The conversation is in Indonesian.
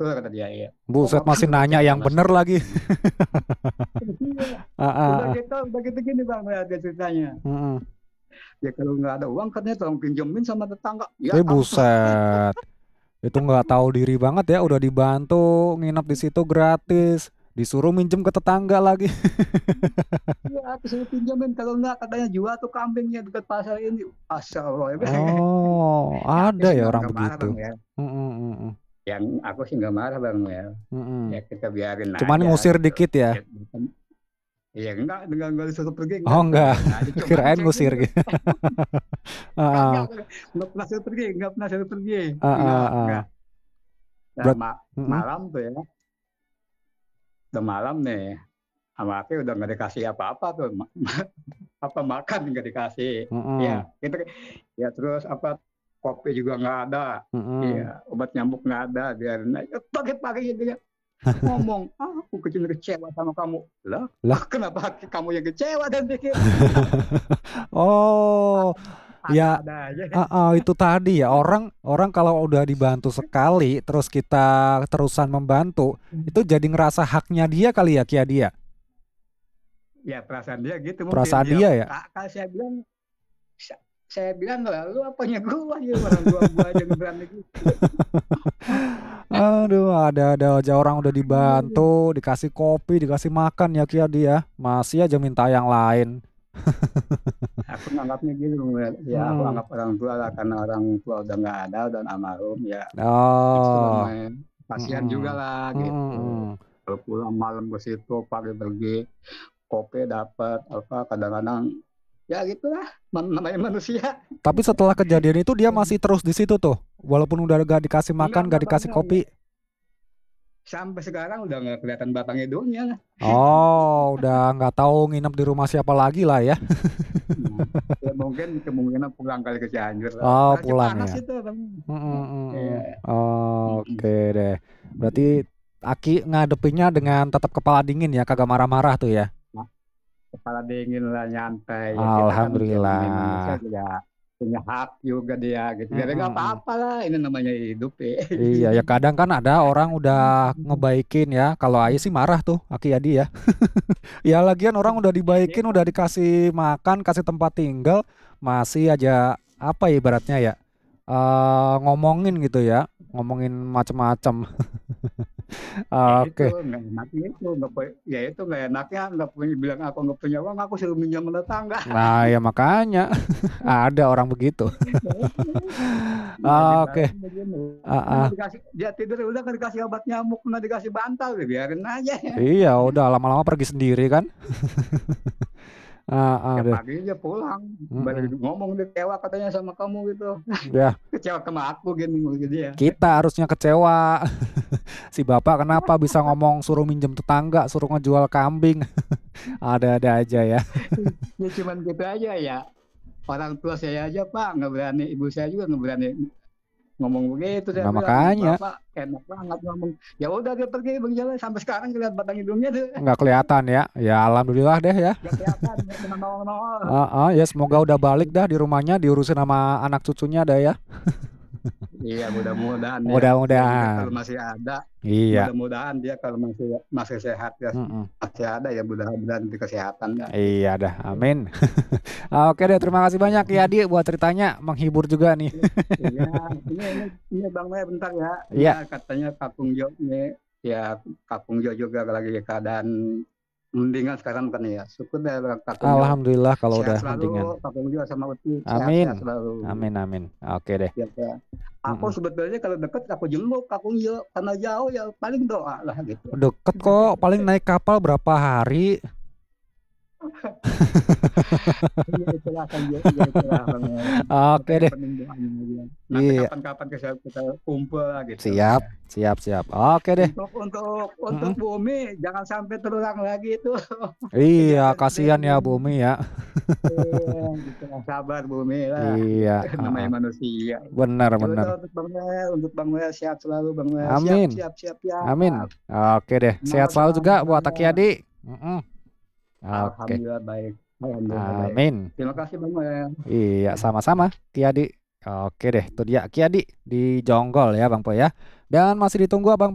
betul kata dia ya. Oh Buset, bapak masih nggak nanya percaya yang sama bener saya. lagi. Iya. Ah, ah, ah. Udah gitu gini bang ya dia ceritanya. Mm-mm. Ya kalau nggak ada uang katanya tolong pinjemin sama tetangga. Ya ampun. Buset. Itu nggak tahu diri banget ya, udah dibantu nginep di situ gratis, disuruh minjem ke tetangga lagi. Ya aku suruh pinjemin kalau nggak katanya jual tuh kambingnya dekat pasar ini. Masya Allah. Ya, Oh, ya aku ada sih ya orang nggak marah begitu. bang ya. Mm-mm, mm-mm, Yang aku sih nggak marah bang ya. Ya mm-mm. kita biarin Cuman aja ngusir gitu. dikit ya. Ya, bukan. Ya enggak disuruh pergi enggak Oh kita enggak, biarin aja. Cuman kirain saya ngusir dulu gitu. kagak Ah, nggak pernah suruh pergi, nggak pernah suruh pergi. ah, ah, Enggak. ah. Nah, Berat. Mm-mm. malam tuh ya, udah malam nih. Sama aku udah nggak dikasih apa-apa tuh, apa makan nggak dikasih. Ya, Mm-mm. kita ya terus apa kopi juga nggak ada. Iya, Mm-mm. obat nyamuk nggak ada. Biarin aja. Pagi-pagi dia ngomong, aku kecewa sama kamu. Lah, Lah. kenapa kamu yang kecewa dan pikir Oh, ya. ada-ada aja. Itu tadi ya, orang orang kalau udah dibantu sekali terus kita terusan membantu, itu jadi ngerasa haknya dia kali ya, Kia dia. Ya perasaan dia gitu mungkin Perasaan dia. dia ya. Kakak saya bilang lalu apanya gua ya orang gua aja yang berani gitu. Aduh, ada aja orang udah dibantu, dikasih kopi, dikasih makan ya Kia dia. Masih aja minta yang lain. Aku nganggapnya gitu ya aku Mm-mm. anggap orang tua lah karena orang tua udah nggak ada dan almarhum ya gitu bang Oh. men, kasihan juga Mm-mm. lah gitu. Mm-mm. Kalau pulang malam ke situ pagi pergi kopi dapat apa kadang-kadang ya gitulah namanya manusia. Tapi setelah kejadian itu dia masih terus di situ tuh, walaupun udah gak dikasih makan, gak Enggak bang dikasih enggak. kopi. Sampai sekarang udah nggak kelihatan batang hidungnya. Oh, udah nggak tahu nginep di rumah siapa lagi lah ya. Nah, ya mungkin kemungkinan pulang kali ke Cianjur lah. Oh, Masih pulang panas ya. itu bang. Mm, mm, mm, mm. Iya. Oke deh. Berarti Aki ngadepinnya dengan tetap kepala dingin ya, kagak marah-marah tuh ya. Nah, kepala dingin lah nyantai ya kita kan ya namanya manusia Alhamdulillah. juga punya hak juga dia gitu. Mm, Jadi nggak mm, mm. apa-apa lah ini namanya hidup ya. Iya, ya kadang kan ada orang udah ngebaikin ya. Kalau Ayi sih marah tuh, Aki Adi ya. Ya lagian orang udah dibaikin, udah dikasih makan, kasih tempat tinggal, masih aja apa ya ibaratnya ya, ngomongin gitu ya, ngomongin macem-macem. Ya itu Oke. nggak enaknya itu ya itu nggak enaknya nggak punya bilang aku nggak punya uang aku suruh minjam sama tetangga. Nah ya makanya ada orang begitu. Jadi Oke. barang begini. Ah, Nggak ah. dikasih dia tidur udah nggak dikasih obat nyamuk nggak dikasih bantal ya biarin aja. Iya udah lama-lama pergi sendiri kan. Ya Deh. pagi aja pulang baru Mm-mm. ngomong dia kecewa katanya sama kamu gitu. Ya Kecewa sama aku gini gitu dia. kita harusnya kecewa. Si bapak kenapa bisa ngomong suruh minjem tetangga, suruh ngejual kambing. Ada-ada aja ya. Ya cuman gitu aja ya. Orang tua saya aja Pak nggak berani, ibu saya juga nggak berani ngomong begitu. Saya Nah bilang makanya Bapak enak banget ngomong. Ya udah dia pergi berjalan sampai sekarang kelihatan batang hidungnya tuh nggak kelihatan ya. Ya alhamdulillah deh ya. nggak kelihatan nggak pernah nongol. Ya semoga udah balik dah di rumahnya diurusin sama anak cucunya dah ya. Iya mudah-mudahan ya. Ya juga Mudah-mudahan. kalau masih ada, Iya. mudah-mudahan dia kalau masih masih sehat ya Mm-mm. masih ada ya mudah-mudahan di kesehatan ya. Iya dah. Amin. Oke deh, terima kasih banyak ya Adi buat ceritanya, menghibur juga nih. Iya, ini Bang Maya bentar ya. Ini Iya, katanya Kakung Jo ini ya Kakung Jo juga lagi keadaan mendingan sekarang kan ya. Syukur deh Kakung Jo. alhamdulillah kalau Sehat udah selalu mendingan. Kakung Jo sama Uti sehat-sehat Amin. selalu. Amin, amin. Oke deh. Ya, ya. Aku Mm-mm. sebetulnya kalau deket aku jenguk Kakung Jo karena jauh ya paling doa lah gitu. Deket kok, paling naik kapal berapa hari. Iya itulah kan Jo, ya itulah Bang Maya. Oke Makanya deh. penting doanya aja. Nanti Iya, kapan-kapan kita kumpul lah gitu. siap, siap, siap. Oke deh. Untuk Mm-mm. bumi jangan sampai terulang lagi itu Iya, kejadian seperti kasihan ya ini. Bumi ya. Gitu lah, sabar bumi lah Iya, namanya manusia. benar, Ya udah benar. untuk Bang Mel sehat selalu Bang Mel siap Amin, siap siap ya amin. Oke deh, sehat semangat selalu bang juga buat Aki semangat. Adi. Mm-mm. Oke, Alhamdulillah baik Alhamdulillah baik. amin. Terima kasih Bang Mel. Iya, sama-sama, Ki Adi. Oke deh, itu dia Ki Adi di Jonggol ya, Bang Po ya. Dan masih ditunggu Abang